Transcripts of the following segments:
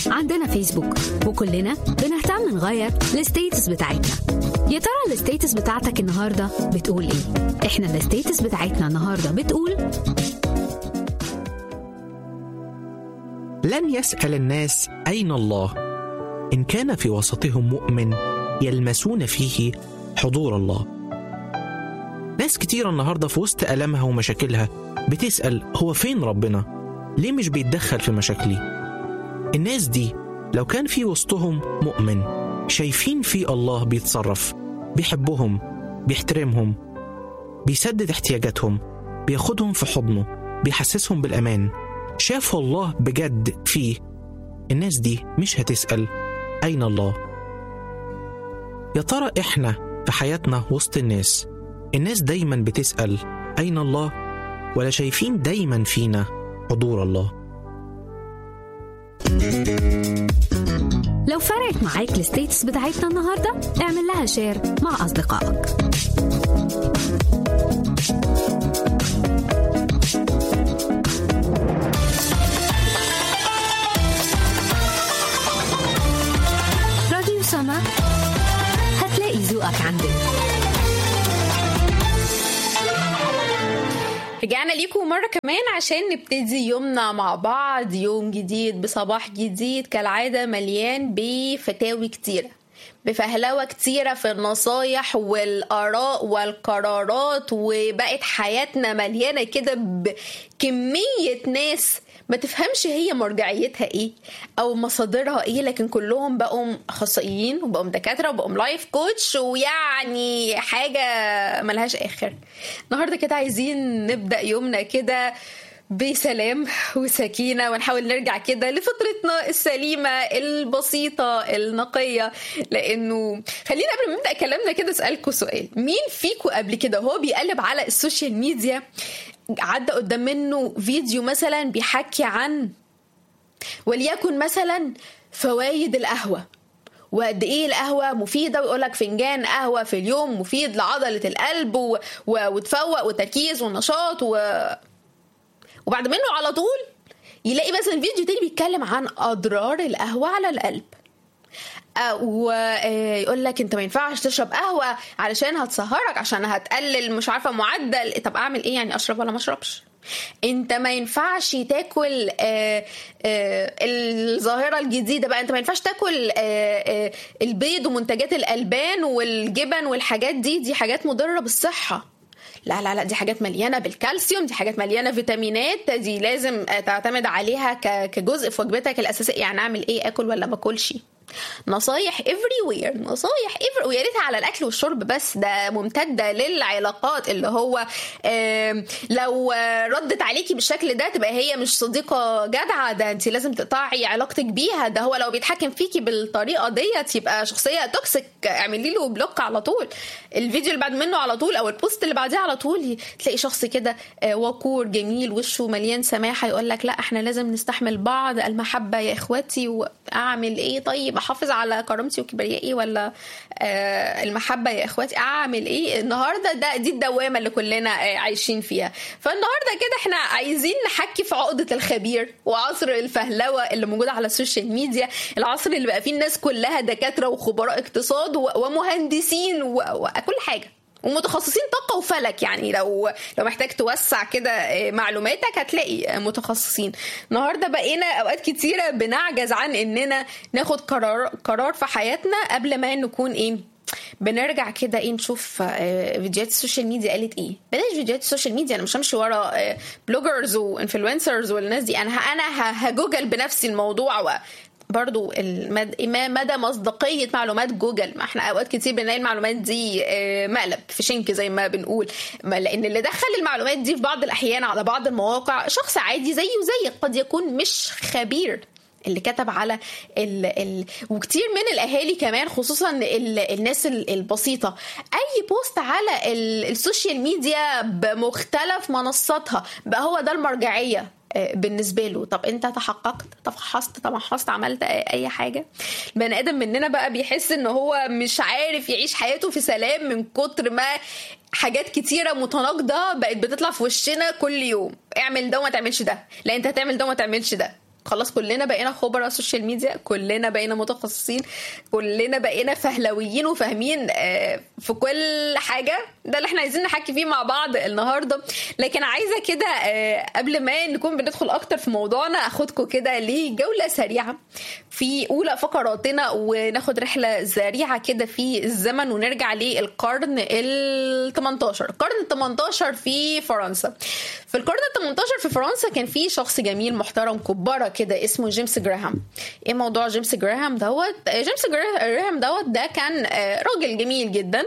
عندنا فيسبوك وكلنا بنهتم نغير الستيتس بتاعتنا. يا ترى الستيتس بتاعتك النهاردة بتقول ايه؟ احنا الستيتس بتاعتنا النهاردة بتقول: لن يسأل الناس أين الله إن كان في وسطهم مؤمن يلمسون فيه حضور الله. ناس كتير النهاردة في وسط ألمها ومشاكلها بتسأل: هو فين ربنا؟ ليه مش بيتدخل في مشاكلي؟ الناس دي لو كان في وسطهم مؤمن شايفين في الله بيتصرف، بيحبهم، بيحترمهم، بيسدد احتياجاتهم، بياخدهم في حضنه، بيحسسهم بالأمان، شافوا الله بجد فيه، الناس دي مش هتسأل أين الله. يا ترى إحنا في حياتنا وسط الناس دايما بتسأل أين الله، ولا شايفين دايما فينا حضور الله؟ لو فرقت معاك الستيتس بتاعتنا النهاردة اعمل لها شير مع أصدقائك. راديو سما، هتلاقي ذوقك عندنا. رجعنا ليكم مرة كمان عشان نبتدي يومنا مع بعض، يوم جديد بصباح جديد كالعادة، مليان بفتاوي كتيرة، بفهلوة كتيرة في النصايح والآراء والقرارات، وبقت حياتنا مليانة كده بكمية ناس ما تفهمش هي مرجعيتها ايه او مصادرها ايه، لكن كلهم بقوا اخصائيين وبقوا دكاتره وبقوا لايف كوتش، ويعني حاجه ملهاش اخر. النهارده كده عايزين نبدا يومنا كده بسلام وسكينه، ونحاول نرجع كده لفطرتنا السليمه البسيطه النقيه. لانه خلينا قبل ما نبدا كلامنا كده اسالكم سؤال: مين فيكم قبل كده هو بيقلب على السوشيال ميديا عدى قدام منه فيديو مثلا بيحكي عن وليكن مثلا فوائد القهوة وقد ايه القهوة مفيدة، ويقولك فنجان قهوة في اليوم مفيد لعضلة القلب وتفوق وتركيز ونشاط وبعد منه على طول يلاقي مثلا فيديو تاني بيتكلم عن أضرار القهوة على القلب، ويقول لك انت ما ينفعش تشرب قهوة علشان هتسهرك، عشان هتقلل مش عارفة معدل. طب اعمل ايه يعني؟ اشرب ولا ما اشربش؟ انت ما ينفعش تاكل الظاهرة الجديدة بقى، انت ما ينفعش تاكل البيض ومنتجات الألبان والجبن والحاجات دي حاجات مضرة بالصحة. لا لا لا، دي حاجات مليانة بالكالسيوم، دي حاجات مليانة فيتامينات، دي لازم تعتمد عليها كجزء في وجبتك الأساسية. يعني اعمل ايه؟ اكل ولا ما اكلش؟ نصايح everywhere، نصايح everywhere، ويا ريتها على الاكل والشرب بس، ده ممتده للعلاقات. اللي هو لو ردت عليكي بالشكل ده تبقى هي مش صديقه جدعه، ده انت لازم تقطعي علاقتك بيها. ده هو لو بيتحكم فيكي بالطريقه ديت يبقى شخصيه توكسيك، اعملي له بلوك على طول. الفيديو اللي بعد منه على طول او البوست اللي بعديه على طول تلاقي شخص كده وقور جميل وشه مليان سماحه يقول لك لا احنا لازم نستحمل بعض، المحبه يا اخواتي. واعمل ايه طيب؟ احافظ على كرامتي وكبريائي ولا المحبه يا اخواتي؟ اعمل ايه النهارده؟ دي الدوامه اللي كلنا عايشين فيها. فالنهارده كده احنا عايزين نحكي في عقده الخبير وعصر الفهلوه اللي موجوده على السوشيال ميديا، العصر اللي بقى فيه الناس كلها دكاتره وخبراء اقتصاد ومهندسين وكل حاجه ومتخصصين طاقة وفلك. يعني لو محتاج توسع كده معلوماتك هتلاقي متخصصين. النهاردة بقينا أوقات كتيرة بنعجز عن إننا ناخد قرار في حياتنا قبل ما نكون بنرجع كده نشوف فيديوهات السوشيال ميديا قالت ايه. بلاش فيديوهات السوشيال ميديا، انا مش همشي ورا بلوجرز وانفلونسرز والناس دي، انا هجوجل بنفسي الموضوع برضو مدى مصداقية معلومات جوجل. ما احنا اوقات كتير بنلاقي المعلومات دي مقلب في شنك زي ما بنقول، لان اللي دخل المعلومات دي في بعض الاحيان على بعض المواقع شخص عادي زيه وزيك، قد يكون مش خبير اللي كتب على وكتير من الاهالي كمان، خصوصا الناس البسيطة، اي بوست على السوشيال ميديا بمختلف منصاتها بقى هو ده المرجعية بالنسبة له. طب انت تحققت، تمحصت، عملت اي حاجة؟ البني ادم مننا بقى بيحس ان هو مش عارف يعيش حياته في سلام من كتر ما حاجات كتيرة متناقضة بقت بتطلع في وشنا كل يوم. اعمل ده وما تعملش ده، لا انت هتعمل ده وما تعملش ده. خلاص كلنا بقينا خبراء السوشيال ميديا، كلنا بقينا متخصصين، كلنا بقينا فهلويين وفاهمين في كل حاجة. ده اللي احنا عايزين نحكي فيه مع بعض النهاردة. لكن عايزة كده قبل ما نكون بندخل اكتر في موضوعنا اخدكم كده لجولة سريعة في اولى فقراتنا، وناخد رحلة سريعة كده في الزمن ونرجع للقرن ال18. القرن ال18 في فرنسا. في القرن ال18 في فرنسا كان في شخص جميل محترم كبارة كده اسمه جيمس جراهام. ايه موضوع جيمس جراهام دوت؟ جيمس جراهام دوت ده كان راجل جميل جدا.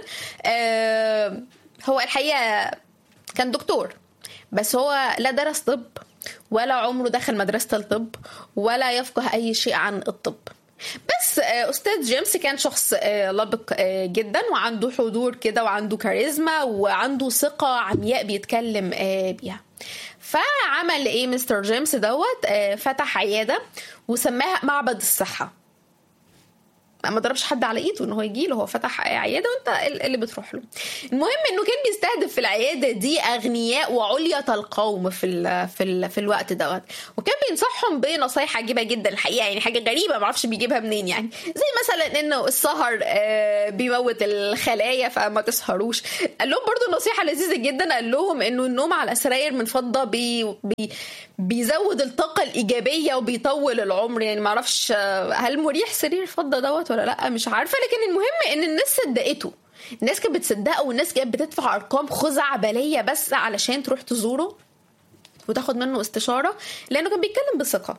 هو الحقيقة كان دكتور، بس هو لا درس طب ولا عمره دخل مدرسة الطب ولا يفقه أي شيء عن الطب. بس أستاذ جيمس كان شخص لبق جدا وعنده حضور كده وعنده كاريزما وعنده ثقة عمياء بيتكلم بيها. فعمل ايه مستر جيمس دوت؟ فتح عيادة وسماها معبد الصحة. ما ضربش حد على ايده ان هو يجي له، هو فتح عياده وانت اللي بتروح له. المهم انه كان بيستهدف في العياده دي اغنياء وعلية القوم في الوقت دوت، وكان بينصحهم بنصايح عجيبه جدا الحقيقه، يعني حاجه غريبه ما اعرفش بيجيبها منين، يعني زي مثلا انه السهر بيموت الخلايا فما تسهروش. قال لهم برضو نصيحه لذيذه جدا، قال لهم انه النوم على سراير من فضه بيزود الطاقه الايجابيه وبيطول العمر. يعني ما اعرفش هل مريح سرير فضه دوت ولا لا، مش عارفه، لكن المهم ان الناس صدقته، الناس كانت بتصدقه، والناس كانت بتدفع ارقام خزعبليه بس علشان تروح تزوره وتاخد منه استشاره، لانه كان بيتكلم بثقه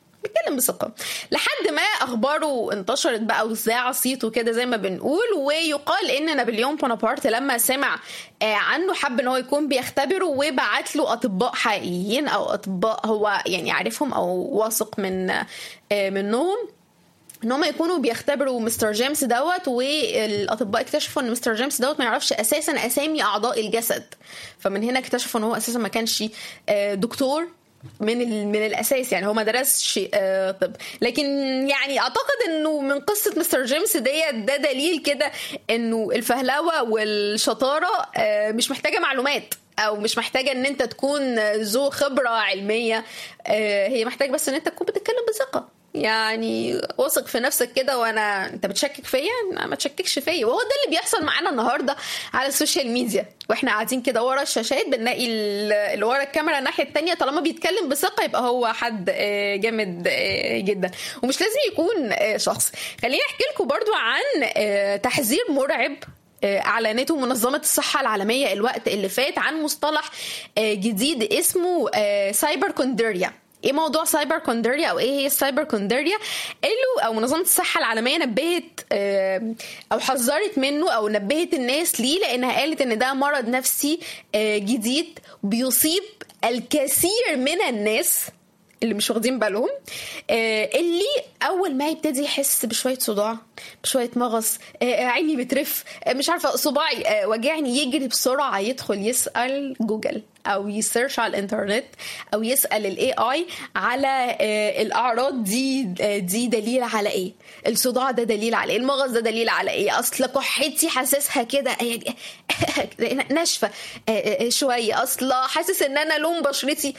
لحد ما اخباره انتشرت بقى وذاع صيته كده زي ما بنقول. ويقال ان نابليون بونابرت لما سمع عنه حب ان هو يكون بيختبره وبعت له اطباء حقيقيين او اطباء هو يعني عارفهم او واثق منهم ان هم يكونوا بيختبروا مستر جيمس دوت. والاطباء اكتشفوا ان مستر جيمس دوت ما يعرفش اساسا اسامي اعضاء الجسد، فمن هنا اكتشفوا ان هو اساسا ما كانش دكتور من الاساس، يعني هو ما درسش طب. لكن يعني اعتقد انه من قصه مستر جيمس ده دليل كده انه الفهلوه والشطاره مش محتاجه معلومات او مش محتاجه ان انت تكون ذو خبره علميه، هي محتاجه بس ان انت تكون بتتكلم بثقه، يعني واثق في نفسك كده، انت بتشكك فيا ما تشككش فيا. وهو ده اللي بيحصل معانا النهارده على السوشيال ميديا، واحنا قاعدين كده ورا الشاشات بنلاقي اللي ورا الكاميرا الناحيه التانية طالما بيتكلم بثقه يبقى هو حد جامد جدا، ومش لازم يكون شخص. خليني احكي لكم برضو عن تحذير مرعب اعلنته منظمه الصحه العالميه الوقت اللي فات عن مصطلح جديد اسمه سايبر كونديريا. ايه موضوع سايبر كونديريا او ايه هي السايبر كونديريا؟ او منظمه الصحه العالميه نبهت او حذرت منه او نبهت الناس ليه، لانها قالت ان ده مرض نفسي جديد بيصيب الكثير من الناس اللي مش واخدين بالهم، اللي اول ما يبتدي يحس بشويه صداع، بشويه مغص، عيني بترف، مش عارفه صباعي وجعني، يجري بسرعه يدخل يسال جوجل او يسيرش على الانترنت او يسال الاي اي على الاعراض دي دليل على ايه، الصداع ده دليل على ايه، المغص ده دليل على ايه، اصل كحتي حاسسها كده ناشفه شويه، اصل حاسس ان انا لون بشرتي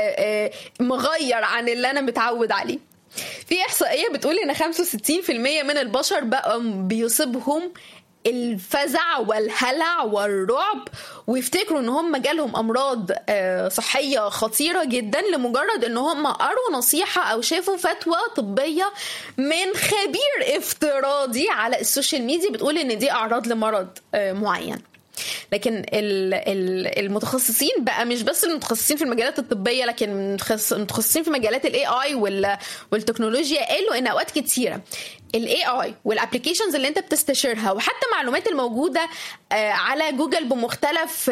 مغير عن اللي انا متعود عليه. في احصائيه بتقول ان 65% من البشر بقى بيصيبهم الفزع والهلع والرعب، ويفتكروا ان هم جالهم امراض صحيه خطيره جدا لمجرد ان هم قروا نصيحه او شافوا فتوى طبيه من خبير افتراضي على السوشيال ميديا بتقول ان دي اعراض لمرض معين. لكن المتخصصين بقى مش بس المتخصصين في المجالات الطبيه، لكن المتخصصين في مجالات الاي اي والتكنولوجيا قالوا ان اوقات كتيره الاي اي والابلكيشنز اللي انت بتستشيرها وحتى معلومات الموجوده على جوجل بمختلف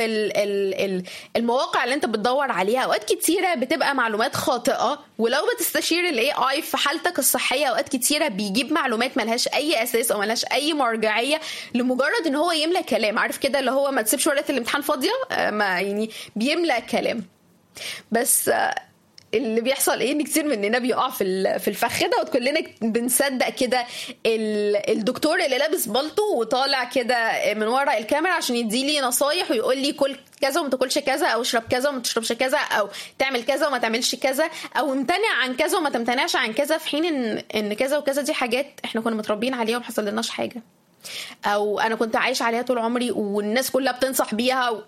المواقع اللي انت بتدور عليها اوقات كتيره بتبقى معلومات خاطئه، ولو بتستشير الاي اي في حالتك الصحيه اوقات كتيره بيجيب معلومات ملهاش اي اساس او ملهاش اي مرجعيه لمجرد ان هو يملى كلام. عارف كده اللي هو ما تسيبش ورقه الامتحان فاضيه، ما يعني بيملى كلام. بس اللي بيحصل ايه ان كتير مننا بيقع في الفخ ده، وكلنا بنصدق كده الدكتور اللي لابس بالطو وطالع كده من ورا الكاميرا عشان يديلي نصايح ويقول لي كل كذا وما تاكلش كذا، او اشرب كذا وما تشربش كذا، او تعمل كذا وما تعملش كذا، او امتنع عن كذا وما تمتنعش عن كذا، في حين ان كذا وكذا دي حاجات احنا كنا متربيين عليها وما حصلناش حاجه، او انا كنت عايش عليها طول عمري والناس كلها بتنصح بيها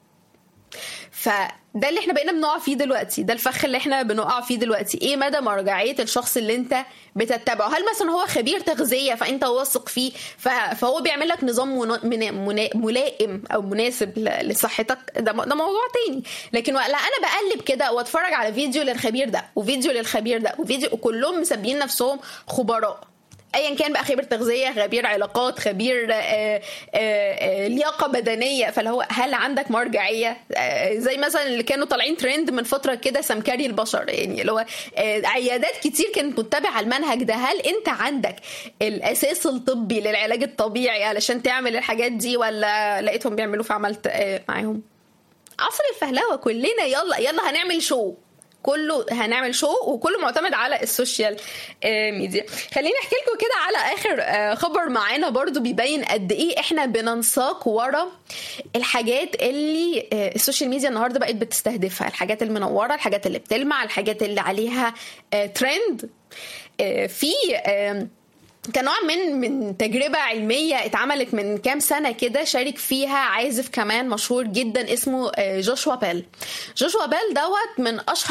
فده اللي احنا بقينا بنقع فيه دلوقتي، ده الفخ اللي احنا بنقع فيه دلوقتي. ايه مدى مرجعية الشخص اللي انت بتتبعه؟ هل مثلا هو خبير تغذية فانت واثق فيه فهو بيعمل لك نظام ملائم او مناسب لصحتك؟ ده موضوع تاني. لكن لا، انا بقلب كده واتفرج على فيديو للخبير ده وفيديو للخبير ده وفيديو، وكلهم مسميين نفسهم خبراء، ايا كان بقى، خبير تغذيه، خبير علاقات، خبير لياقه بدنيه. فهو هل عندك مرجعيه؟ زي مثلا اللي كانوا طالعين ترند من فتره كده سمكري البشر، يعني اللي هو عيادات كتير كانت متبعه المنهج ده. هل انت عندك الاساس الطبي للعلاج الطبيعي علشان تعمل الحاجات دي، ولا لقيتهم بيعملوا فعملت معاهم؟ عصر الفهلوه كلنا يلا هنعمل شو، كله هنعمل شو وكله معتمد على السوشيال ميديا. خليني احكي لكم كده على اخر خبر معانا برضو بيبين قد ايه احنا بننساق ورا الحاجات اللي السوشيال ميديا النهارده بقت بتستهدفها، الحاجات المنوره، الحاجات اللي بتلمع، الحاجات اللي عليها ترند. في كان نوع من تجربة علمية اتعملت من كام سنة كده، شارك فيها عازف كمان مشهور جدا اسمه جوشوا بيل. جوشوا بيل دوت من أشهر